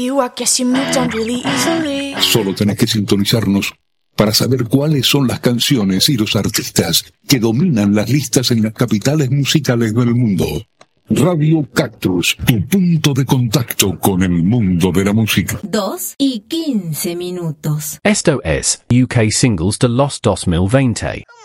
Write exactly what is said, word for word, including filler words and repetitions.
you, I guess you moved on really easily. Solo tenés que sintonizarnos para saber cuáles son las canciones y los artistas que dominan las listas en las capitales musicales del mundo. Radio Cactus, tu punto de contacto con el mundo de la música. Dos y quince minutos. Esto es U K Singles de los dos mil veinte.